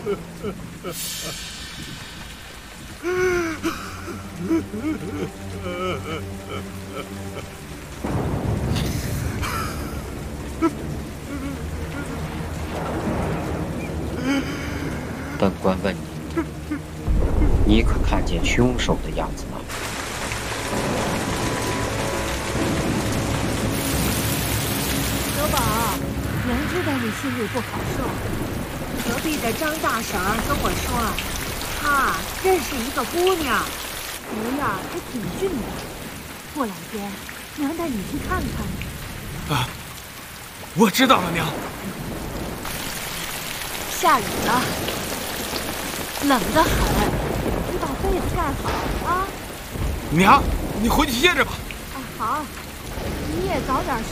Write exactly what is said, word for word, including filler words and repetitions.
本官问你，你可看见凶手的样子吗？ 小宝，娘知道你心里不好受。隔壁的张大婶儿跟我说，她认识一个姑娘，模样还挺俊的。过两天，娘带你去看看。 啊，我知道了，娘。 下雨了，冷得很，你把被子盖好啊。 娘，你回去歇着吧。 啊，好，你也早点睡。